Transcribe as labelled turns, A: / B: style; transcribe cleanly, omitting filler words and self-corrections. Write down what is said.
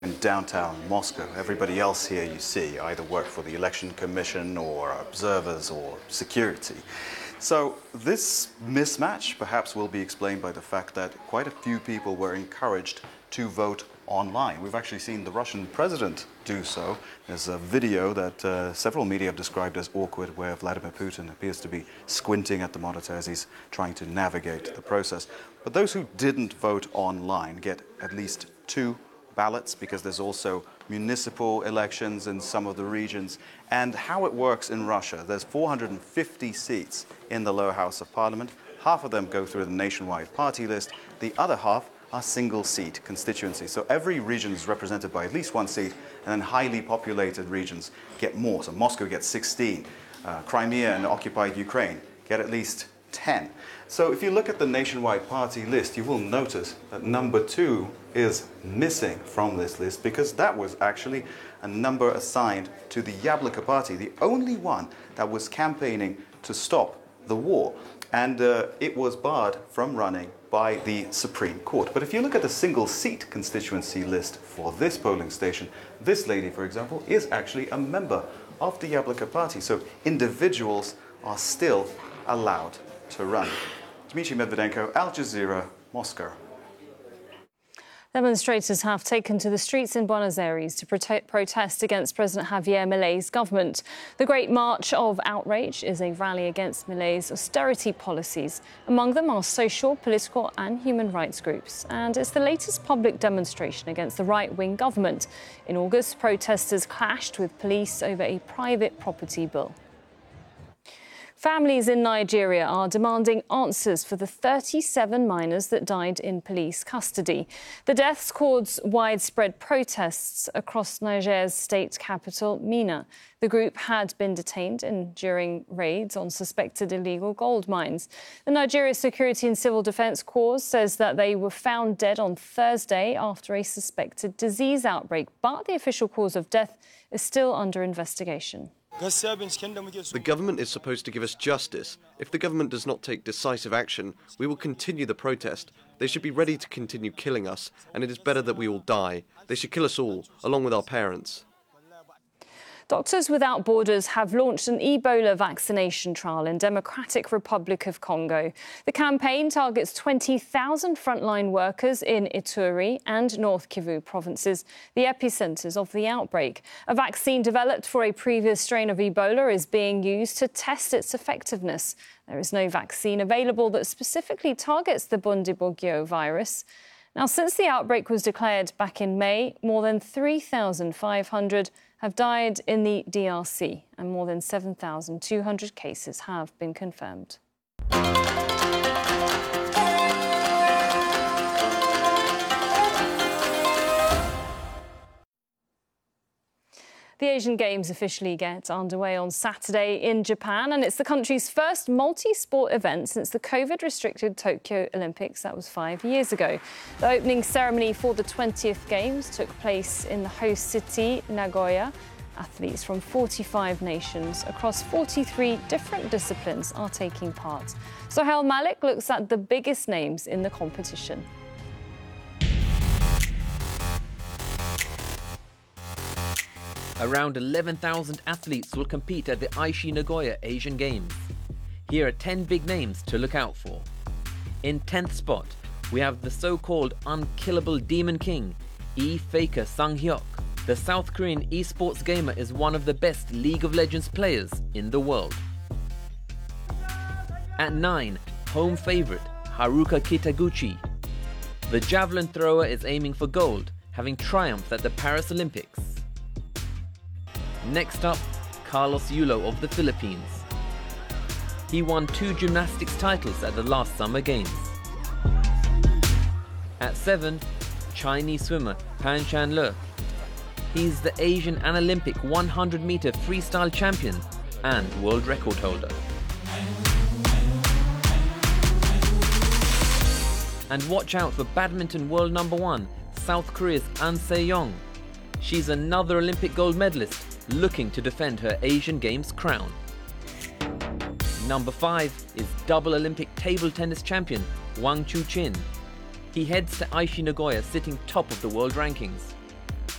A: In downtown Moscow, everybody else here you see either work for the election commission or observers or security. So this mismatch perhaps will be explained by the fact that quite a few people were encouraged to vote online. We've actually seen the Russian president do so. There's a video that several media have described as awkward, where Vladimir Putin appears to be squinting at the monitor as he's trying to navigate the process. But those who didn't vote online get at least 2 ballots, because there's also municipal elections in some of the regions. And how it works in Russia, there's 450 seats in the lower house of parliament. Half of them go through the nationwide party list. The other half are single-seat constituencies. So every region is represented by at least 1 seat, and then highly populated regions get more. So Moscow gets 16. Crimea and occupied Ukraine get at least 10. So if you look at the nationwide party list, you will notice that number 2 is missing from this list, because that was actually a number assigned to the Yabloko party, the only one that was campaigning to stop the war. And it was barred from running by the Supreme Court. But if you look at the single-seat constituency list for this polling station, this lady, for example, is actually a member of the Yabloko party. So individuals are still allowed to run. Dmitry Medvedenko, Al Jazeera, Moscow.
B: Demonstrators have taken to the streets in Buenos Aires to protest against President Javier Milei's government. The Great March of Outrage is a rally against Milei's austerity policies. Among them are social, political and human rights groups. And it's the latest public demonstration against the right-wing government. In August, protesters clashed with police over a private property bill. Families in Nigeria are demanding answers for the 37 minors that died in police custody. The deaths caused widespread protests across Niger's state capital, Minna. The group had been detained during raids on suspected illegal gold mines. The Nigeria Security and Civil Defence Corps says that they were found dead on Thursday after a suspected disease outbreak, but the official cause of death is still under investigation.
C: The government is supposed to give us justice. If the government does not take decisive action, we will continue the protest. They should be ready to continue killing us, and it is better that we all die. They should kill us all, along with our parents.
B: Doctors Without Borders have launched an Ebola vaccination trial in Democratic Republic of Congo. The campaign targets 20,000 frontline workers in Ituri and North Kivu provinces, the epicenters of the outbreak. A vaccine developed for a previous strain of Ebola is being used to test its effectiveness. There is no vaccine available that specifically targets the Bundibugyo virus. Now, since the outbreak was declared back in May, more than 3,500 have died in the DRC and more than 7,200 cases have been confirmed. The Asian Games officially get underway on Saturday in Japan, and it's the country's first multi-sport event since the COVID-restricted Tokyo Olympics. That was 5 years ago. The opening ceremony for the 20th Games took place in the host city, Nagoya. Athletes from 45 nations across 43 different disciplines are taking part. Sohail Malik looks at the biggest names in the competition.
D: Around 11,000 athletes will compete at the Aichi Nagoya Asian Games. Here are 10 big names to look out for. In 10th spot, we have the so-called unkillable Demon King, Lee Faker Sang-hyuk. The South Korean esports gamer is one of the best League of Legends players in the world. At 9, home favourite Haruka Kitaguchi. The javelin thrower is aiming for gold, having triumphed at the Paris Olympics. Next up, Carlos Yulo of the Philippines. He won 2 gymnastics titles at the last Summer Games. At 7, Chinese swimmer Pan Chanle. He's the Asian and Olympic 100-meter freestyle champion and world record holder. And watch out for badminton world number 1, South Korea's An Se-young. She's another Olympic gold medalist looking to defend her Asian Games crown. Number 5 is double Olympic table tennis champion Wang Chuqin. He heads to Aichi Nagoya sitting top of the world rankings.